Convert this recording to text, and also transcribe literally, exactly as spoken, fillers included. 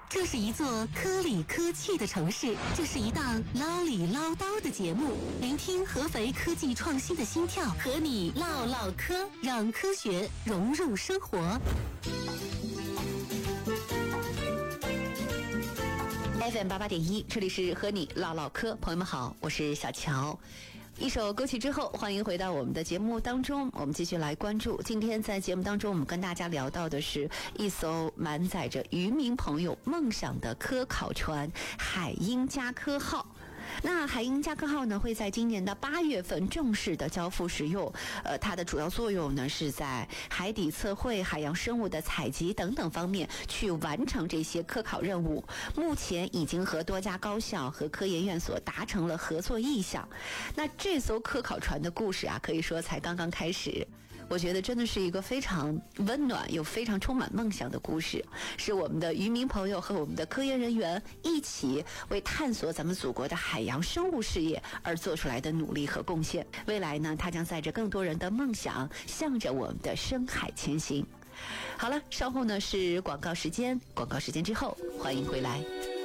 这是一座科里科气的城市，这是一档唠里唠叨的节目，聆听合肥科技创新的心跳，和你唠唠嗑，让科学融入生活。F M 八八点一，这里是和你唠唠嗑，朋友们好，我是小乔。一首歌曲之后，欢迎回到我们的节目当中，我们继续来关注。今天在节目当中，我们跟大家聊到的是一艘满载着渔民朋友梦想的科考船海鹰加科号。那海鹰加科号呢，会在今年的八月份正式的交付使用。呃，它的主要作用呢，是在海底测绘、海洋生物的采集等等方面去完成这些科考任务。目前已经和多家高校和科研院所达成了合作意向。那这艘科考船的故事啊，可以说才刚刚开始。我觉得真的是一个非常温暖又非常充满梦想的故事，是我们的渔民朋友和我们的科研人员一起为探索咱们祖国的海洋生物事业而做出来的努力和贡献。未来呢，它将载着更多人的梦想，向着我们的深海前行。好了，稍后呢是广告时间，广告时间之后欢迎回来。